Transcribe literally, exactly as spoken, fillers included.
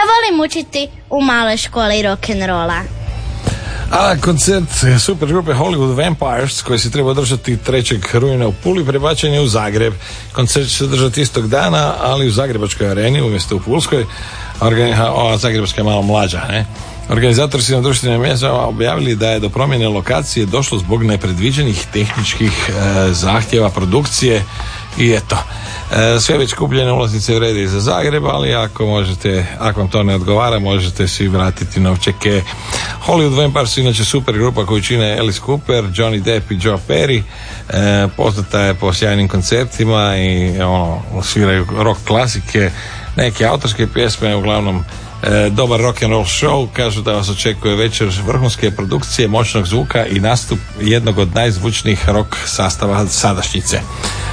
volim učiti u maloj školi rock'n'rolla. A koncert super grupe Hollywood Vampires koji se treba održati trećeg rujna u Puli prebačen je u Zagreb. Koncert će se održati istog dana, ali u Zagrebačkoj areni umjesto u Pulskoj. Organi- ova Zagrebačka je malo mlađa, ne? Organizatori su na društvenim mrežama objavili da je do promjene lokacije došlo zbog nepredviđenih tehničkih e, zahtjeva produkcije i eto. E, sve već kupljene ulaznice vrede i za Zagreb, ali ako možete, ako vam to ne odgovara, možete si vratiti novčeke. Hollywood Vampires su inače super grupa koju čine Alice Cooper, Johnny Depp i Joe Perry. E, poznata je po sjajnim koncertima i ono, sviraju rock klasike, neke autorske pjesme, uglavnom e, dobar rock and roll show. Kažu da vas očekuje večer vrhunske produkcije, moćnog zvuka i nastup jednog od najzvučnijih rock sastava sadašnjice.